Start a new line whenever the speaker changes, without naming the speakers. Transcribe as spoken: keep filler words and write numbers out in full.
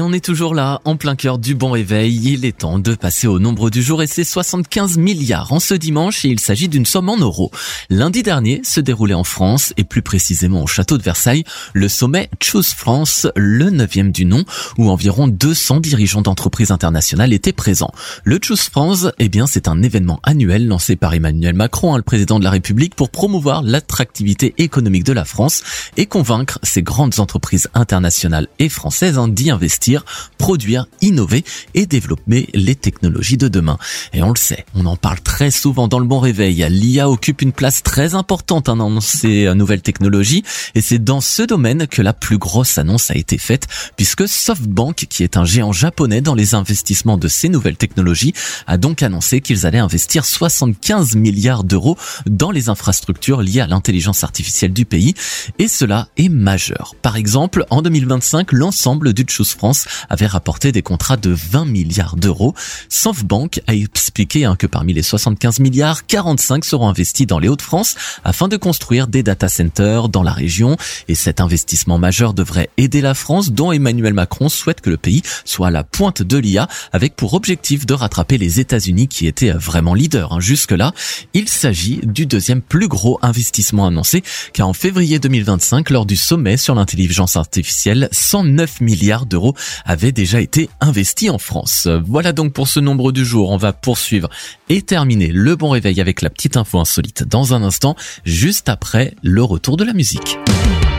on est toujours là, en plein cœur du bon réveil. Il est temps de passer au nombre du jour et c'est soixante-quinze milliards en ce dimanche et il s'agit d'une somme en euros. Lundi dernier se déroulait en France et plus précisément au château de Versailles le sommet Choose France, le neuvième du nom, où environ deux cents dirigeants d'entreprises internationales étaient présents. Le Choose France, eh bien, c'est un événement annuel lancé par Emmanuel Macron, le président de la République, pour promouvoir l'attractivité économique de la France et convaincre ces grandes entreprises internationales et françaises d'y investir, produire, innover et développer les technologies de demain. Et on le sait, on en parle très souvent dans le bon réveil. L'I A occupe une place très importante dans ces nouvelles technologies et c'est dans ce domaine que la plus grosse annonce a été faite puisque SoftBank, qui est un géant japonais dans les investissements de ces nouvelles technologies, a donc annoncé qu'ils allaient investir soixante-quinze milliards d'euros dans les infrastructures liées à l'intelligence artificielle du pays et cela est majeur. Par exemple, en deux mille vingt-cinq, l'ensemble du Choose France avait rapporté des contrats de vingt milliards d'euros. SoftBank a expliqué hein, que parmi les soixante-quinze milliards, quarante-cinq seront investis dans les Hauts-de-France afin de construire des data centers dans la région. Et cet investissement majeur devrait aider la France, dont Emmanuel Macron souhaite que le pays soit à la pointe de l'I A, avec pour objectif de rattraper les États-Unis qui étaient vraiment leaders hein, jusque-là. Il s'agit du deuxième plus gros investissement annoncé, car en février deux mille vingt-cinq, lors du sommet sur l'intelligence artificielle, cent neuf milliards d'euros avaient déjà été investis en France. Voilà donc pour ce nombre du jour. On va poursuivre et terminer le bon réveil avec la petite info insolite dans un instant, juste après le retour de la musique.